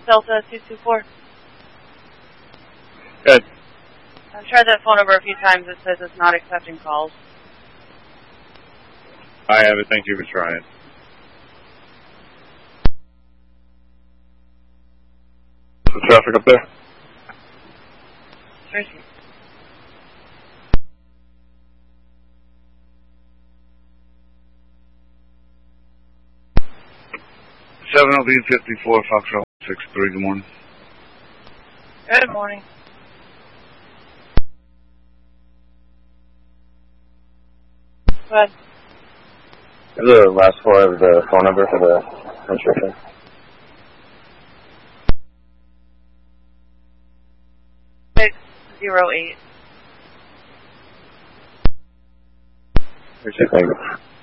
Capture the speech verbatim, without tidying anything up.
Delta two two four. Good. I've tried that phone number a few times. It says it's not accepting calls. I have it. Thank you for trying. The traffic up there? Sure. seven L V fifty-four, Foxtrot six three, good morning. Good morning. Go ahead. The last four of the phone number for the inscription. six zero eight. Thank you.